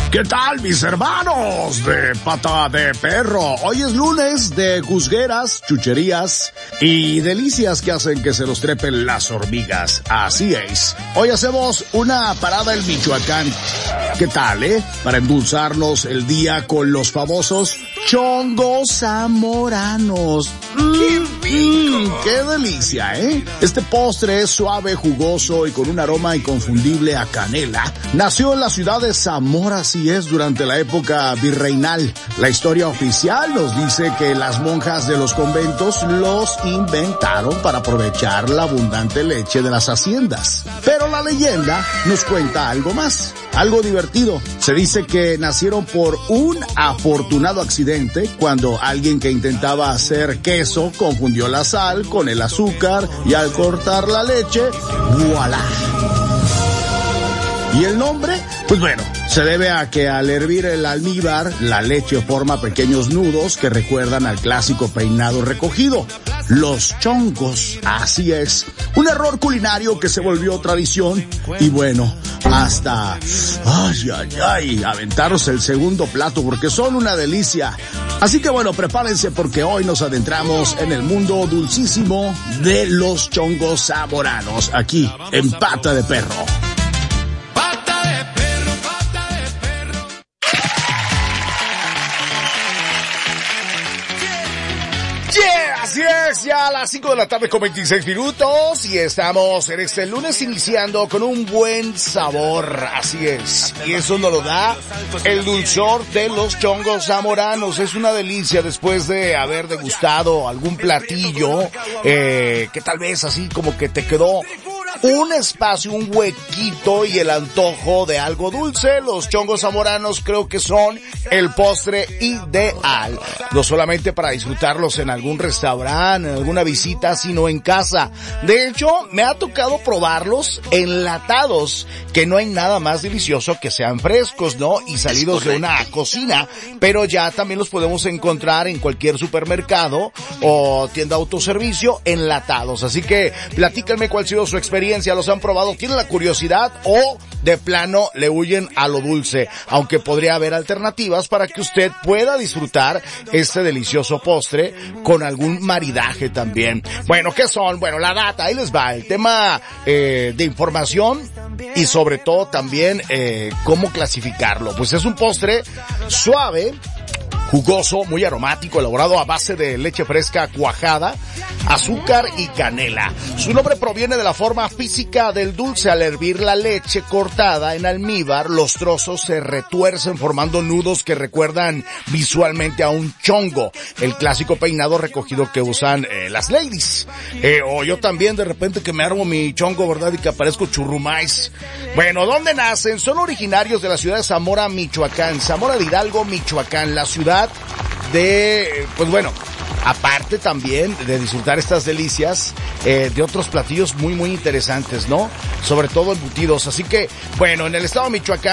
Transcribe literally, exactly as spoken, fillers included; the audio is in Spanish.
¿Qué tal, mis hermanos de Pata de Perro? Hoy es lunes de juzgueras, chucherías y delicias que hacen que se los trepen las hormigas. Así es. Hoy hacemos una parada en Michoacán. ¿Qué tal, eh? Para endulzarnos el día con los famosos chongos zamoranos. ¡Qué rico! ¡Qué delicia, eh! Este postre es suave, jugoso y con un aroma inconfundible a canela. Nació en la ciudad de Zamora, así es, durante la época virreinal. La historia oficial nos dice que las monjas de los conventos los inventaron para aprovechar la abundante leche de las haciendas. Pero la leyenda nos cuenta algo más, algo divertido. Se dice que nacieron por un afortunado accidente cuando alguien que intentaba hacer queso confundió la sal con el azúcar y al cortar la leche, ¡voilá! ¿Y el nombre? Pues bueno, se debe a que al hervir el almíbar, la leche forma pequeños nudos que recuerdan al clásico peinado recogido. Los chongos, así es. Un error culinario que se volvió tradición y bueno, hasta, ay, ay, ay, aventarnos el segundo plato porque son una delicia. Así que bueno, prepárense porque hoy nos adentramos en el mundo dulcísimo de los chongos zamoranos, aquí en Pata de Perro. Así es, ya a las cinco de la tarde con veintiséis minutos y estamos en este lunes iniciando con un buen sabor, así es. Y eso nos lo da el dulzor de los chongos zamoranos. Es una delicia después de haber degustado algún platillo eh, que tal vez así como que te quedó un espacio, un huequito y el antojo de algo dulce. Los chongos zamoranos creo que son el postre ideal, no solamente para disfrutarlos en algún restaurante, en alguna visita, sino en casa. De hecho, me ha tocado probarlos enlatados, que no hay nada más delicioso que sean frescos, ¿no? Y salidos de una cocina, pero ya también los podemos encontrar en cualquier supermercado o tienda de autoservicio enlatados. Así que platíquenme cuál ha sido su experiencia, ¿los han probado? ¿Tienen la curiosidad o de plano le huyen a lo dulce? Aunque podría haber alternativas para que usted pueda disfrutar este delicioso postre con algún maridaje también. Bueno, ¿qué son? Bueno, la data, ahí les va, el tema eh, de información y sobre todo también eh, cómo clasificarlo. Pues es un postre suave, jugoso, muy aromático, elaborado a base de leche fresca cuajada, azúcar y canela. Su nombre proviene de la forma física del dulce. Al hervir la leche cortada en almíbar, los trozos se retuercen formando nudos que recuerdan visualmente a un chongo, el clásico peinado recogido que usan eh, las ladies. Eh, o yo también de repente que me armo mi chongo, ¿verdad? Y que aparezco churrumais. Bueno, ¿dónde nacen? Son originarios de la ciudad de Zamora, Michoacán. Zamora de Hidalgo, Michoacán, la ciudad de, pues bueno, aparte también de disfrutar estas delicias, eh, de otros platillos muy muy interesantes, ¿no? Sobre todo embutidos. Así que, bueno, en el estado de Michoacán